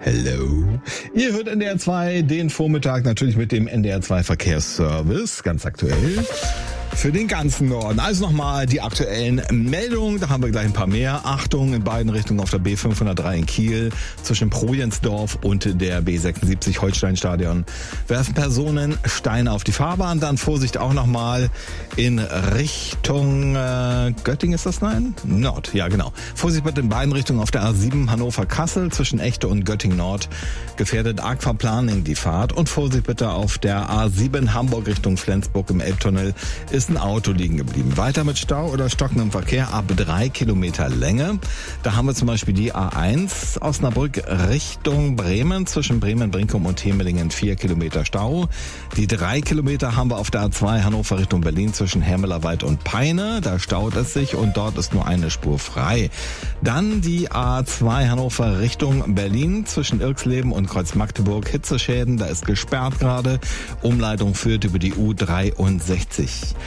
Hello. Ihr hört NDR 2 den Vormittag natürlich mit dem NDR 2 Verkehrsservice, ganz aktuell. Für den ganzen Norden. Also nochmal die aktuellen Meldungen. Da haben wir gleich ein paar mehr. Achtung, in beiden Richtungen auf der B503 in Kiel zwischen Projensdorf und der B76 Holsteinstadion werfen Personen Steine auf die Fahrbahn. Dann Vorsicht auch nochmal in Richtung Göttingen, ist das nein? Nord, ja genau. Vorsicht bitte in beiden Richtungen auf der A7 Hannover-Kassel zwischen Echte und Göttingen Nord. Gefährdet arg verplaning die Fahrt. Und Vorsicht bitte auf der A7 Hamburg Richtung Flensburg im Elbtunnel ist ein Auto liegen geblieben. Weiter mit Stau oder stockendem Verkehr ab 3 Kilometer Länge. Da haben wir zum Beispiel die A1 Osnabrück Richtung Bremen zwischen Bremen-Brinkum und Temelingen 4 Kilometer Stau. Die 3 Kilometer haben wir auf der A2 Hannover Richtung Berlin zwischen Hermelerwald und Peine. Da staut es sich und dort ist nur eine Spur frei. Dann die A2 Hannover Richtung Berlin zwischen Irxleben und Kreuz-Magdeburg. Hitzeschäden, da ist gesperrt gerade. Umleitung führt über die U63.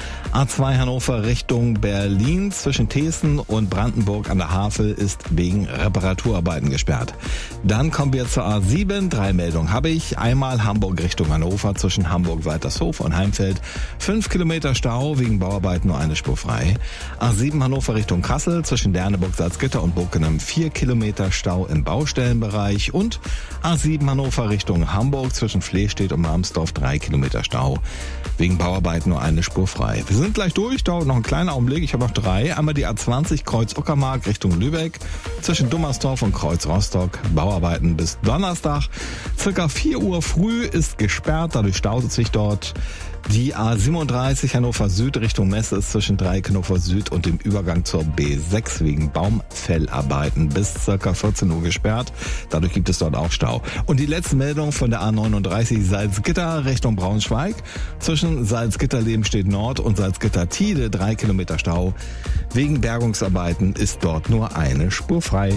A2 Hannover Richtung Berlin zwischen Thesen und Brandenburg an der Havel ist wegen Reparaturarbeiten gesperrt. Dann kommen wir zur A7. 3 Meldungen habe ich. Einmal Hamburg Richtung Hannover zwischen Hamburg-Waltershof und Heimfeld. 5 Kilometer Stau, wegen Bauarbeiten nur eine Spur frei. A7 Hannover Richtung Kassel zwischen Derneburg-Salzgitter und Bockenem 4 Kilometer Stau im Baustellenbereich. Und A7 Hannover Richtung Hamburg zwischen Flehstedt und Marmsdorf 3 Kilometer Stau. Wegen Bauarbeiten nur eine Spur frei. Wir sind gleich durch, dauert noch ein kleiner Augenblick. Ich habe noch 3. Einmal die A20 Kreuz-Uckermark Richtung Lübeck. Zwischen Dummersdorf und Kreuz-Rostock. Bauarbeiten bis Donnerstag. Circa 4 Uhr früh ist gesperrt, dadurch staut es sich dort. Die A37 Hannover Süd Richtung Messe ist zwischen Dreieck Hannover Süd und dem Übergang zur B6 wegen Baumfellarbeiten bis ca. 14 Uhr gesperrt. Dadurch gibt es dort auch Stau. Und die letzte Meldung von der A39 Salzgitter Richtung Braunschweig. Zwischen Salzgitter-Lebenstedt Nord und Salzgitter-Tide 3 Kilometer Stau. Wegen Bergungsarbeiten ist dort nur eine Spur frei.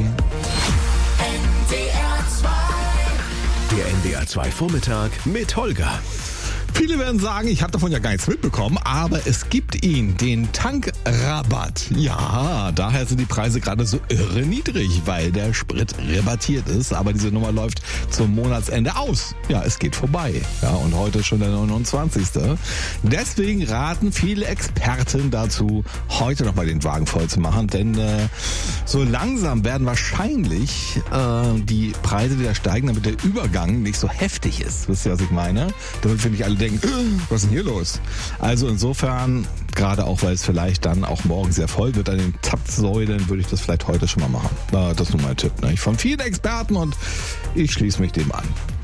Der NDR 2 Vormittag mit Holger. Viele werden sagen, ich habe davon ja gar nichts mitbekommen, aber es gibt ihn, den Tankrabatt. Ja, daher sind die Preise gerade so irre niedrig, weil der Sprit rabattiert ist. Aber diese Nummer läuft zum Monatsende aus. Ja, es geht vorbei. Ja, und heute ist schon der 29. Deswegen raten viele Experten dazu, heute noch mal den Wagen voll zu machen. Denn so langsam werden wahrscheinlich die Preise wieder steigen, damit der Übergang nicht so heftig ist. Wisst ihr, was ich meine? Damit finde ich alle denken, was ist denn hier los? Also insofern, gerade auch, weil es vielleicht dann auch morgen sehr voll wird an den Zapfsäulen, würde ich das vielleicht heute schon mal machen. Das ist nur mein Tipp. Ne? Von vielen Experten und ich schließe mich dem an.